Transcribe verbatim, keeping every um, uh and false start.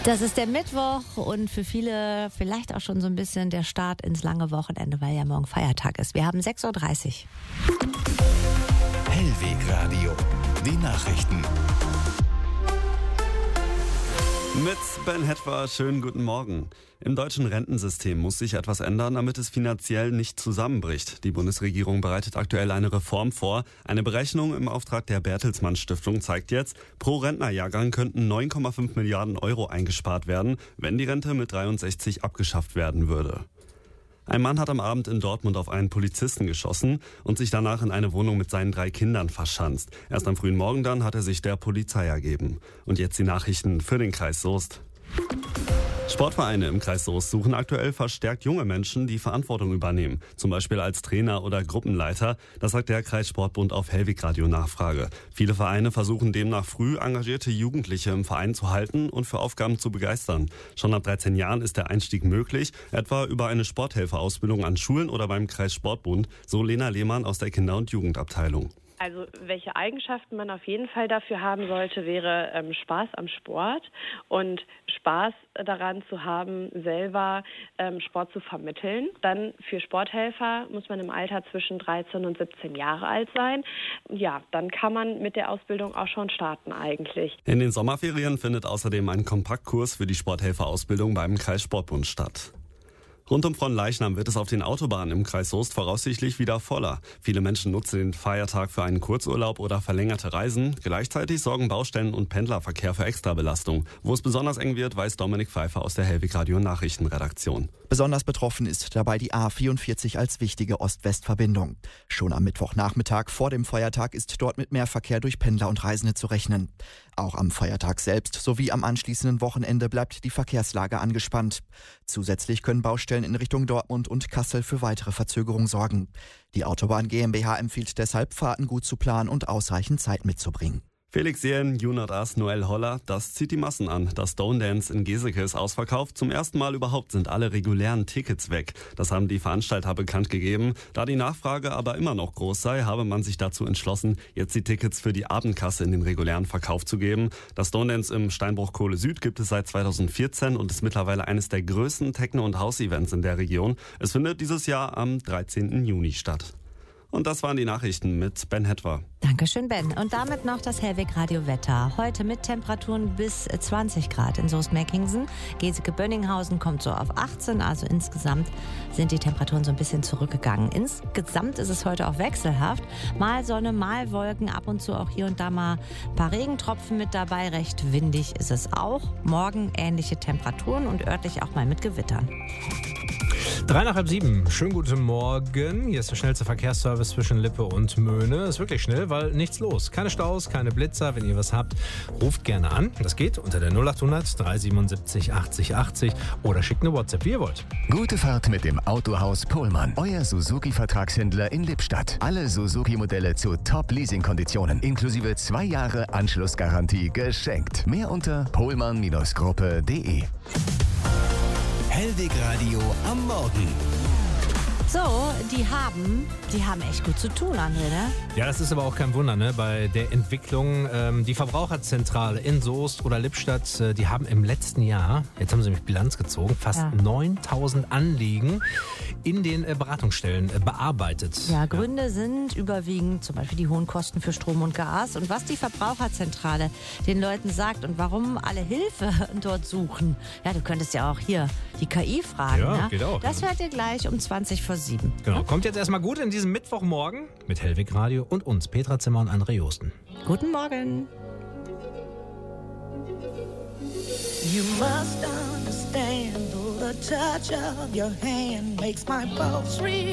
Das ist der Mittwoch und für viele vielleicht auch schon so ein bisschen der Start ins lange Wochenende, weil ja morgen Feiertag ist. Wir haben sechs Uhr dreißig. Hellweg Radio, die Nachrichten. Mit Ben Hetwer, schönen guten Morgen. Im deutschen Rentensystem muss sich etwas ändern, damit es finanziell nicht zusammenbricht. Die Bundesregierung bereitet aktuell eine Reform vor. Eine Berechnung im Auftrag der Bertelsmann Stiftung zeigt jetzt, pro Rentnerjahrgang könnten neun Komma fünf Milliarden Euro eingespart werden, wenn die Rente mit dreiundsechzig abgeschafft werden würde. Ein Mann hat am Abend in Dortmund auf einen Polizisten geschossen und sich danach in eine Wohnung mit seinen drei Kindern verschanzt. Erst am frühen Morgen dann hat er sich der Polizei ergeben. Und jetzt die Nachrichten für den Kreis Soest. Sportvereine im Kreis Soest suchen aktuell verstärkt junge Menschen, die Verantwortung übernehmen. Zum Beispiel als Trainer oder Gruppenleiter. Das sagt der Kreissportbund auf Hellweg Radio Nachfrage. Viele Vereine versuchen demnach früh engagierte Jugendliche im Verein zu halten und für Aufgaben zu begeistern. Schon ab dreizehn Jahren ist der Einstieg möglich, etwa über eine Sporthelferausbildung an Schulen oder beim Kreissportbund, so Lena Lehmann aus der Kinder- und Jugendabteilung. Also welche Eigenschaften man auf jeden Fall dafür haben sollte, wäre ähm, Spaß am Sport und Spaß daran zu haben, selber ähm, Sport zu vermitteln. Dann für Sporthelfer muss man im Alter zwischen dreizehn und siebzehn Jahre alt sein. Ja, dann kann man mit der Ausbildung auch schon starten eigentlich. In den Sommerferien findet außerdem ein Kompaktkurs für die Sporthelferausbildung beim Kreissportbund statt. Rund um Fronleichnam wird es auf den Autobahnen im Kreis Soest voraussichtlich wieder voller. Viele Menschen nutzen den Feiertag für einen Kurzurlaub oder verlängerte Reisen. Gleichzeitig sorgen Baustellen und Pendlerverkehr für Extrabelastung. Wo es besonders eng wird, weiß Dominik Pfeiffer aus der Hellweg Radio Nachrichtenredaktion. Besonders betroffen ist dabei die A vierundvierzig als wichtige Ost-West-Verbindung. Schon am Mittwochnachmittag vor dem Feiertag ist dort mit Mehrverkehr durch Pendler und Reisende zu rechnen. Auch am Feiertag selbst sowie am anschließenden Wochenende bleibt die Verkehrslage angespannt. Zusätzlich können Baustellen in Richtung Dortmund und Kassel für weitere Verzögerung sorgen. Die Autobahn GmbH empfiehlt deshalb, Fahrten gut zu planen und ausreichend Zeit mitzubringen. Felix Jähn, Jonas Noel Holler, das zieht die Massen an. Das Stone Dance in Geseke ist ausverkauft. Zum ersten Mal überhaupt sind alle regulären Tickets weg. Das haben die Veranstalter bekannt gegeben. Da die Nachfrage aber immer noch groß sei, habe man sich dazu entschlossen, jetzt die Tickets für die Abendkasse in den regulären Verkauf zu geben. Das Stone Dance im Steinbruch Kohle Süd gibt es seit zweitausendvierzehn und ist mittlerweile eines der größten Techno- und House-Events in der Region. Es findet dieses Jahr am dreizehnten Juni statt. Und das waren die Nachrichten mit Ben Hetwer. Dankeschön, Ben. Und damit noch das Hellweg Radio Wetter. Heute mit Temperaturen bis zwanzig Grad in Soest-Meckingsen. Geseke-Bönninghausen kommt so auf achtzehn, also insgesamt sind die Temperaturen so ein bisschen zurückgegangen. Insgesamt ist es heute auch wechselhaft. Mal Sonne, mal Wolken, ab und zu auch hier und da mal ein paar Regentropfen mit dabei. Recht windig ist es auch. Morgen ähnliche Temperaturen und örtlich auch mal mit Gewittern. Drei nach halb sieben. Schönen guten Morgen. Hier ist der schnellste Verkehrsservice zwischen Lippe und Möhne. Ist wirklich schnell, weil nichts los. Keine Staus, keine Blitzer. Wenn ihr was habt, ruft gerne an. Das geht unter der null achthundert drei siebenundsiebzig achtzig achtzig oder schickt eine WhatsApp, wie ihr wollt. Gute Fahrt mit dem Autohaus Pohlmann. Euer Suzuki-Vertragshändler in Lippstadt. Alle Suzuki-Modelle zu Top-Leasing-Konditionen. Inklusive zwei Jahre Anschlussgarantie geschenkt. Mehr unter pohlmann Gruppe punkt de. Hellweg Radio am Morgen. So, die haben, die haben echt gut zu tun, André, ne? Ja, das ist aber auch kein Wunder, ne? Bei der Entwicklung. Ähm, die Verbraucherzentrale in Soest oder Lippstadt, äh, die haben im letzten Jahr, jetzt haben sie nämlich Bilanz gezogen, fast ja. neuntausend Anliegen in den äh, Beratungsstellen äh, bearbeitet. Ja, Gründe ja. sind überwiegend zum Beispiel die hohen Kosten für Strom und Gas. Und was die Verbraucherzentrale den Leuten sagt und warum alle Hilfe dort suchen. Ja, du könntest ja auch hier die K I fragen. Ja, ne? geht auch. Das hört ihr gleich um zwanzig vor sieben. Genau, kommt jetzt erstmal gut in diesem Mittwochmorgen mit Hellweg Radio und uns, Petra Zimmer und André Josten. Guten Morgen. You must understand, though the touch of your hand makes my pulse real.